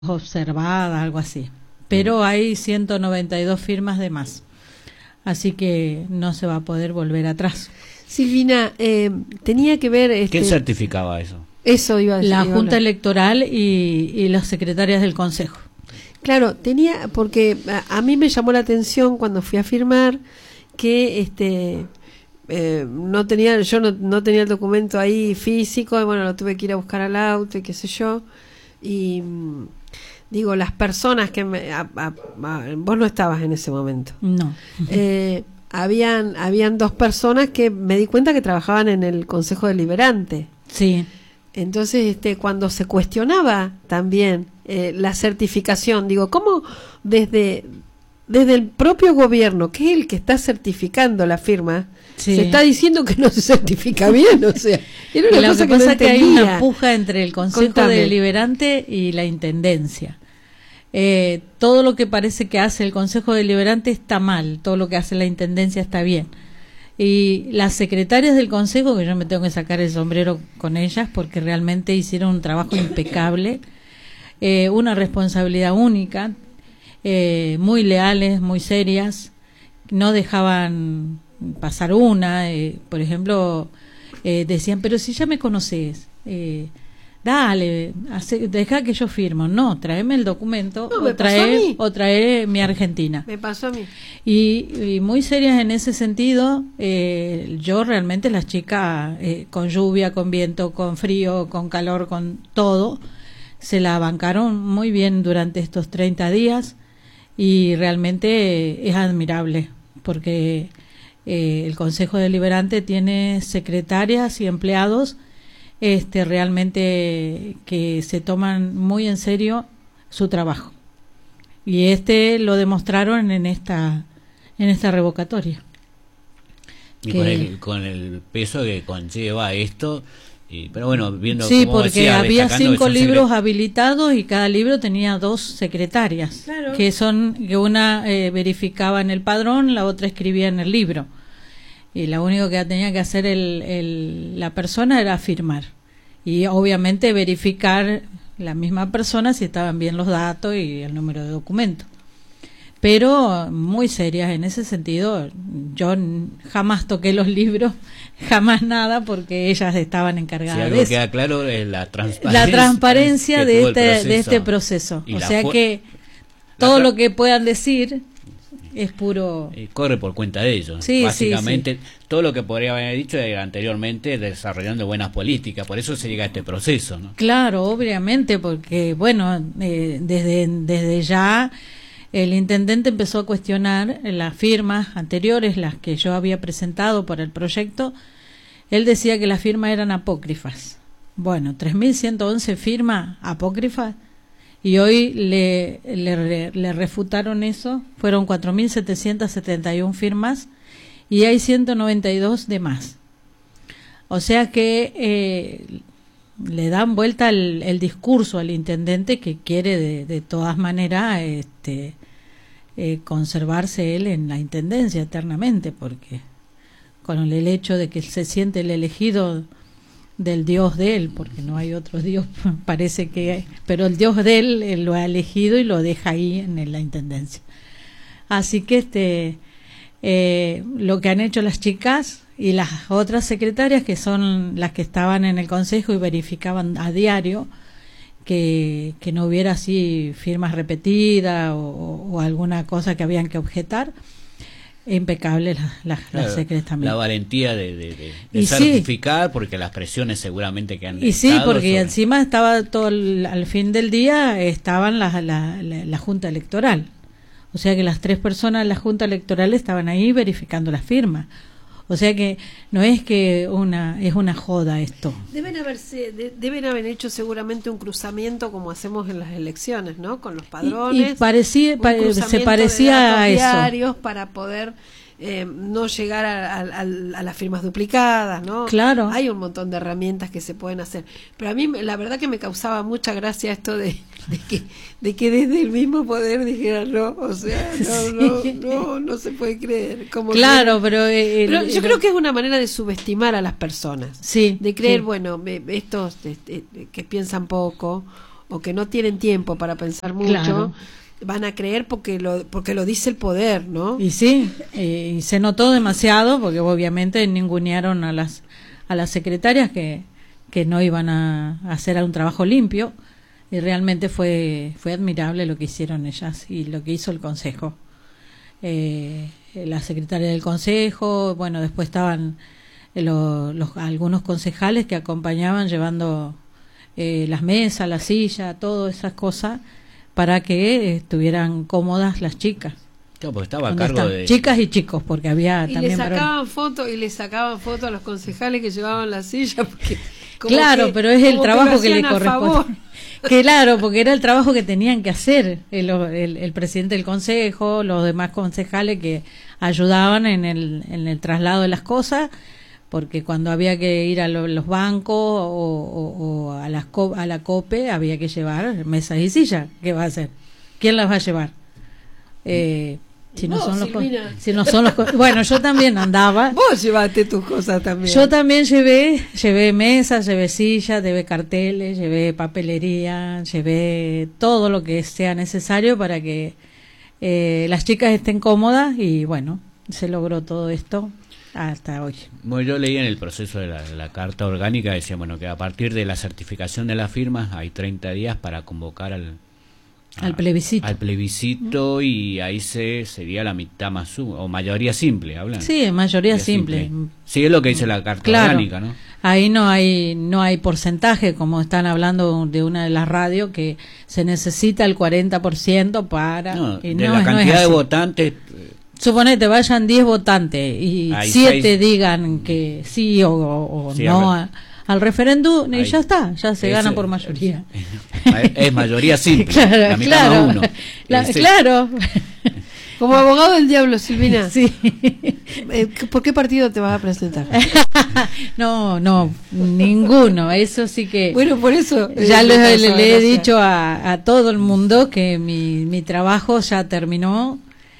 observada, algo así. Pero hay 192 firmas de más. Así que no se va a poder volver atrás. Silvina, tenía que ver... ¿Quién certificaba eso? Eso iba a decir. La Junta Electoral y las secretarias del Consejo. Claro, porque a mí me llamó la atención cuando fui a firmar que no tenía el documento ahí físico, y bueno, lo tuve que ir a buscar al auto y qué sé yo. Y digo, las personas que vos no estabas en ese momento. No. Habían dos personas que me di cuenta que trabajaban en el Consejo Deliberante. Sí. Entonces, cuando se cuestionaba también la certificación, digo, ¿cómo desde el propio gobierno, que es el que está certificando la firma, sí, se está diciendo que no se certifica bien? O sea, era una cosa que pasa no que hay una puja entre el Consejo Deliberante y la Intendencia. Todo lo que parece que hace el Consejo Deliberante está mal, todo lo que hace la Intendencia está bien. Y las secretarias del Consejo, que yo me tengo que sacar el sombrero con ellas porque realmente hicieron un trabajo impecable, una responsabilidad única, muy leales, muy serias, no dejaban pasar una, por ejemplo, decían, pero si ya me conoces, dale, deja que yo firmo. No, tráeme el documento, o trae mi Argentina. Me pasó a mí. Y muy serias en ese sentido. Yo realmente las chicas, con lluvia, con viento, con frío, con calor, con todo, se la bancaron muy bien durante estos 30 días y realmente es admirable porque el Consejo Deliberante tiene secretarias y empleados realmente que se toman muy en serio su trabajo, y lo demostraron en esta revocatoria. Y con el peso que conlleva esto, pero bueno, viendo sí, cómo porque había 5 libros habilitados y cada libro tenía 2 secretarias, claro, que una verificaba en el padrón, la otra escribía en el libro. Y lo único que tenía que hacer la persona era firmar. Y obviamente verificar la misma persona si estaban bien los datos y el número de documento. Pero muy serias en ese sentido. Yo jamás toqué los libros, jamás nada, porque ellas estaban encargadas de eso. Si algo queda claro es la transparencia de este proceso. O sea que todo lo que puedan decir es puro... corre por cuenta de ellos. Sí, básicamente, sí. Todo lo que podría haber dicho anteriormente, desarrollando buenas políticas. Por eso se llega a este proceso, ¿no? Claro, obviamente, porque, bueno, desde ya el intendente empezó a cuestionar las firmas anteriores, las que yo había presentado por el proyecto. Él decía que las firmas eran apócrifas. Bueno, 3.111 firmas apócrifas. Y hoy le refutaron eso, fueron 4.771 firmas y hay 192 de más. O sea que le dan vuelta el discurso al intendente, que quiere de todas maneras conservarse él en la intendencia eternamente, porque con el hecho de que se siente el elegido del Dios de él, porque no hay otro Dios, parece que, pero el Dios de él lo ha elegido y lo deja ahí en la intendencia. Así que lo que han hecho las chicas y las otras secretarias, que son las que estaban en el consejo y verificaban a diario que no hubiera así firmas repetidas o alguna cosa que habían que objetar, impecable las secretarias también. La valentía de y certificar, sí, porque las presiones seguramente que han y sí, porque encima estaba todo al fin del día estaban la Junta Electoral, o sea que las 3 personas de la Junta Electoral estaban ahí verificando las firmas. O sea que no es que es una joda esto. Deben haber hecho seguramente un cruzamiento como hacemos en las elecciones, ¿no? Con los padrones. Y se parecía a eso. Diarios para poder no llegar a las firmas duplicadas, ¿no? Claro. Hay un montón de herramientas que se pueden hacer. Pero a mí la verdad que me causaba mucha gracia esto de que desde el mismo poder dijeran no, o sea, no se puede creer. Claro, pero yo creo que es una manera de subestimar a las personas. Sí. De creer, sí, bueno, estos que piensan poco o que no tienen tiempo para pensar mucho, Claro. van a creer porque lo dice el poder, ¿no? Y sí, y se notó demasiado porque obviamente ningunearon a las secretarias que no iban a hacer un trabajo limpio, y realmente fue admirable lo que hicieron ellas y lo que hizo el Consejo. La secretaria del Consejo, bueno, después estaban algunos concejales que acompañaban llevando las mesas, la silla, todas esas cosas para que estuvieran cómodas las chicas. Claro, porque estaba a cargo de chicas y chicos, porque había Y también le sacaban fotos a los concejales que llevaban la silla, porque claro, pero es el trabajo que le corresponde. Claro, porque era el trabajo que tenían que hacer el presidente del consejo, los demás concejales que ayudaban en el traslado de las cosas, porque cuando había que ir a los bancos o a la COPE había que llevar mesas y sillas. ¿Qué va a hacer? ¿Quién las va a llevar? Si no son los bueno, yo también andaba. Vos llevaste tus cosas también. Yo también llevé mesas, llevé sillas, llevé carteles, llevé papelería, llevé todo lo que sea necesario para que las chicas estén cómodas, y bueno, se logró todo esto hasta hoy. Bueno, yo leí en el proceso de la Carta Orgánica, decía, bueno, que a partir de la certificación de las firmas hay 30 días para convocar al plebiscito, y ahí sería la mitad más o mayoría simple, hablan. Sí, mayoría simple. Sí, es lo que dice la Carta Orgánica, ¿no? Ahí no hay porcentaje, como están hablando de una de las radios, que se necesita el 40% para... de la cantidad de votantes... Suponete, vayan 10 votantes y 7 digan que sí o sí, no al referéndum, y ya está, ya se gana por mayoría. Es mayoría simple, claro, la mitad más uno. Claro. Como abogado del diablo, Silvina. Sí. ¿Por qué partido te vas a presentar? No, ninguno. Eso sí que... Bueno, por eso... Ya le he dicho a todo el mundo que mi trabajo ya terminó.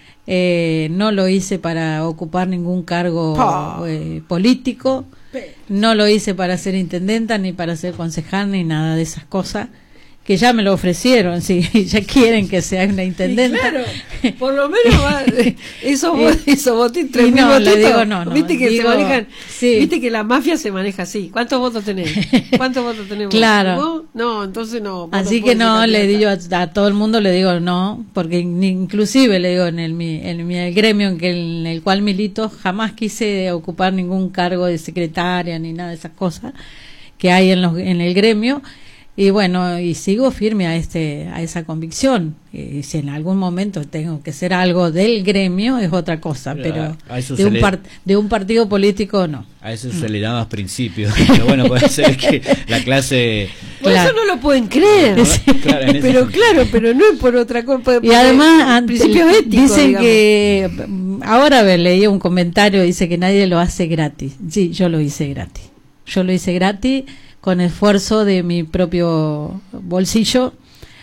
No lo hice para ocupar ningún cargo político, no lo hice para ser intendenta, ni para ser concejal, ni nada de esas cosas, que ya me lo ofrecieron, si ya quieren que sea una intendenta. Claro, por lo menos esos votos, 3.000 votitos. No, viste que digo, se manejan, sí. Viste que la mafia se maneja así. ¿Cuántos votos tenés? Claro. ¿Vos? No, entonces no. Así que no, le digo a todo el mundo, le digo no, porque inclusive le digo en el gremio en el cual milito, jamás quise ocupar ningún cargo de secretaria ni nada de esas cosas que hay en el gremio. Y bueno, y sigo firme a esa convicción. Si en algún momento tengo que ser algo del gremio es otra cosa, pero de un partido político no. A eso se le llama principios. Pero bueno, puede ser que la clase... Por eso no lo pueden creer. Pero no es por otra cosa. Y además principios éticos, dicen digamos. Que ahora leí un comentario, dice que nadie lo hace gratis. Sí, yo lo hice gratis. Con esfuerzo de mi propio bolsillo,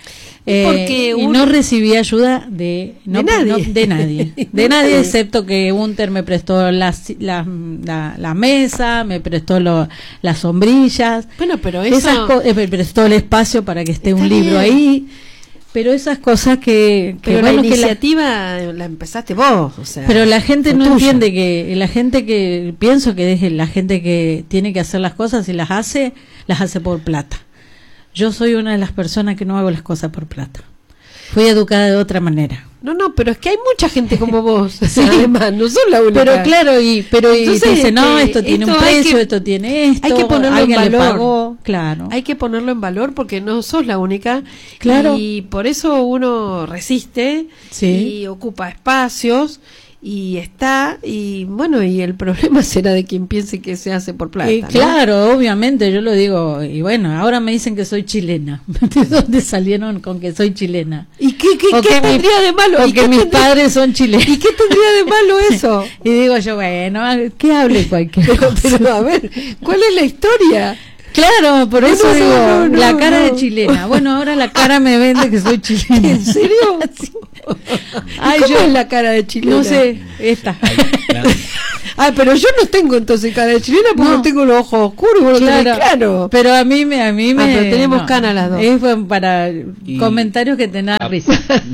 y no recibí ayuda de nadie, excepto que Unter me prestó la mesa, me prestó las sombrillas, bueno, pero eso me prestó el espacio para que esté un libro ahí. Pero esas cosas pero la iniciativa la empezaste vos, o sea, pero la gente no entiende que la gente que pienso que deje la gente que tiene que hacer las cosas y las hace por plata. Yo soy una de las personas que no hago las cosas por plata. Fui educada de otra manera. No, pero es que hay mucha gente como vos. Sí. Además, no son la única. Pero claro, pero entonces, dice, no, esto tiene un precio, esto tiene esto. Hay que ponerlo en valor. Le pagó, claro. Hay que ponerlo en valor porque no sos la única. Claro. Y por eso uno resiste, y ocupa espacios y bueno, y el problema será de quien piense que se hace por plata, ¿no? Claro, obviamente, yo lo digo, y bueno, ahora me dicen que soy chilena. ¿De dónde salieron con que soy chilena? ¿Y qué tendría de malo? Porque mis padres son chilenos. ¿Y qué tendría de malo eso? Y digo yo, bueno, que hable cualquier cosa. Pero a ver, ¿cuál es la historia? Claro, por eso digo, la cara de chilena. Bueno, ahora la cara me vende que soy chilena. ¿En serio? Sí. Ay, ¿cómo es la cara de chilena? No sé, esta. Ah, pero yo no tengo entonces cara de chilena porque no tengo los ojos oscuros, vos claro, lo tenés claro. Pero a mí me pero tenemos canas las dos. Es para comentarios que te dan risa.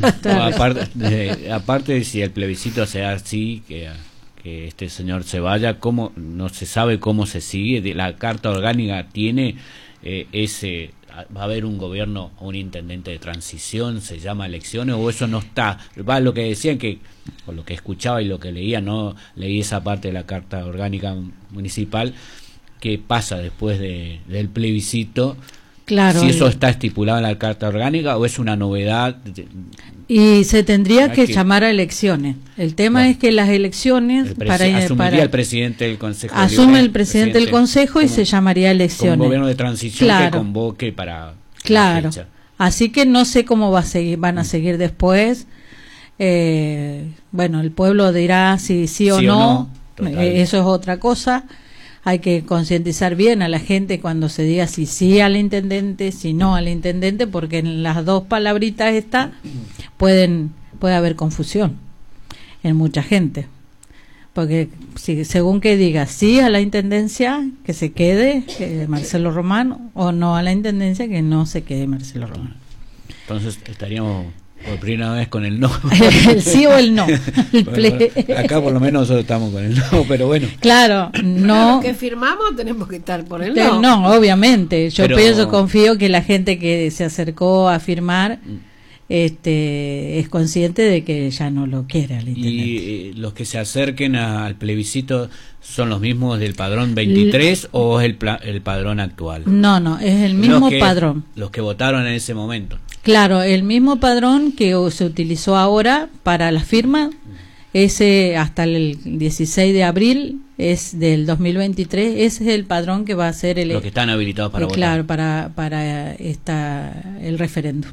Aparte de si el plebiscito sea así, que este señor se vaya, ¿cómo? No se sabe cómo se sigue. La carta orgánica tiene va a haber un gobierno, un intendente de transición, se llama elecciones, o eso no está. Va lo que decían, que o lo que escuchaba y lo que leía, no leí esa parte de la carta orgánica municipal, que pasa después del plebiscito. Claro, si eso está estipulado en la carta orgánica o es una novedad. Y se tendría que llamar a elecciones. El tema es que las elecciones asumiría el presidente del consejo. Asume el presidente del consejo y se llamaría elecciones. Un gobierno de transición que convoque para. Claro. Así que no sé cómo van a seguir después. Bueno, el pueblo dirá si sí o no. Eso es otra cosa. Hay que concientizar bien a la gente cuando se diga si sí al intendente, si no al intendente, porque en las dos palabritas puede haber confusión en mucha gente. Porque según que diga sí a la intendencia, que se quede Marcelo Román, o no a la intendencia, que no se quede Marcelo Román. Entonces estaríamos por primera vez con el no. El sí o el no. Acá por lo menos nosotros estamos con el no, pero bueno. Claro, no. Los que firmamos tenemos que estar por el no. No, obviamente. Yo confío que la gente que se acercó a firmar es consciente de que ya no lo quiere al intendente. ¿Y los que se acerquen al plebiscito son los mismos del padrón 23 o es el padrón actual? No, es el mismo padrón. Los que votaron en ese momento. Claro, el mismo padrón que se utilizó ahora para la firma, ese hasta el 16 de abril es del 2023, ese es el padrón que va a ser los que están habilitados para votar. Claro, para el referéndum.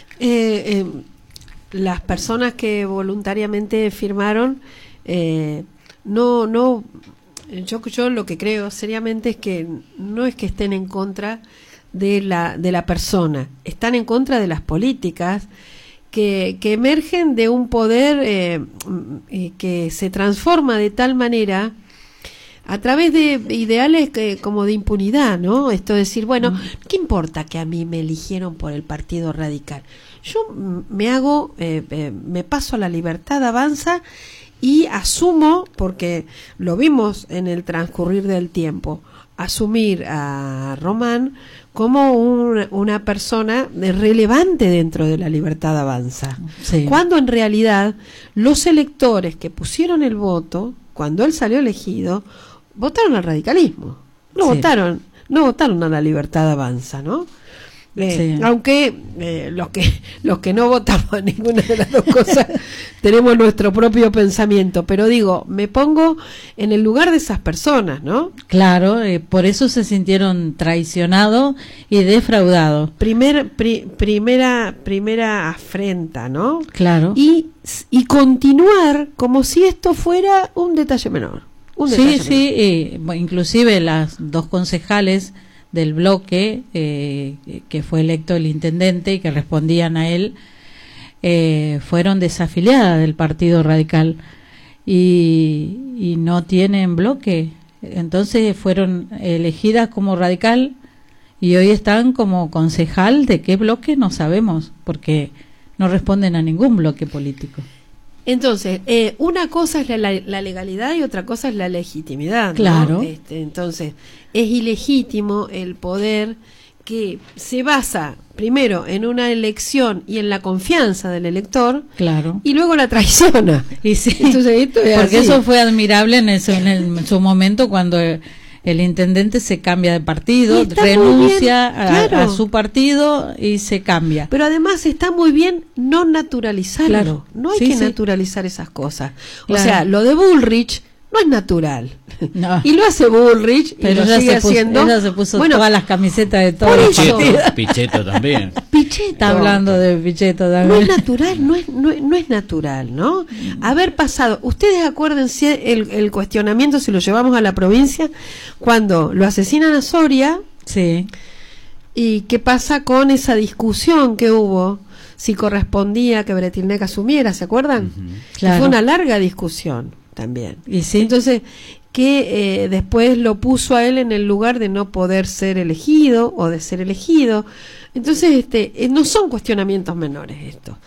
Las personas que voluntariamente firmaron, yo lo que creo seriamente es que no es que estén en contra de la persona, están en contra de las políticas que emergen de un poder que se transforma de tal manera a través de ideales como de impunidad, ¿no? Esto de decir, bueno, ¿qué importa que a mí me eligieron por el Partido Radical? Yo me paso a la Libertad Avanza y asumo, porque lo vimos en el transcurrir del tiempo, asumir a Román como una persona relevante dentro de la Libertad Avanza. Sí. Cuando en realidad los electores que pusieron el voto, cuando él salió elegido, votaron al radicalismo. No votaron a la Libertad Avanza, ¿no? Aunque los que no votamos a ninguna de las dos cosas tenemos nuestro propio pensamiento, pero digo, me pongo en el lugar de esas personas, ¿no? Claro, por eso se sintieron traicionados y defraudados. Primera afrenta, ¿no? Claro. Y continuar como si esto fuera un detalle menor. Inclusive las dos concejales del bloque que fue electo el intendente y que respondían a él fueron desafiliadas del Partido Radical y no tienen bloque, entonces fueron elegidas como radical y hoy están como concejal. ¿De qué bloque? No sabemos, porque no responden a ningún bloque político. Entonces, una cosa es la legalidad y otra cosa es la legitimidad, ¿no? Claro. Entonces, es ilegítimo el poder que se basa primero en una elección y en la confianza del elector, claro, y luego la traiciona. Y sí, entonces, esto es porque así. Eso fue admirable en su momento cuando el intendente se cambia de partido, renuncia a su partido y se cambia. Pero además está muy bien no naturalizarlo. Claro. No hay que naturalizar esas cosas. Claro. O sea, lo de Bullrich no es natural. No. Y lo hace Bullrich, pero y lo sigue haciendo. Ella se puso todas las camisetas de todos los partidos. Pichetto también. Pichetto. Está hablando de Pichetto también. No es natural, no es natural, ¿no? Haber pasado, ustedes acuérdense el cuestionamiento, si lo llevamos a la provincia, cuando lo asesinan a Soria. Sí. ¿Y qué pasa con esa discusión que hubo? Si correspondía que Bretilnec asumiera, ¿se acuerdan? Claro. Fue una larga discusión también. ¿Y sí? Entonces, que después lo puso a él en el lugar de no poder ser elegido o de ser elegido. Entonces, no son cuestionamientos menores estos.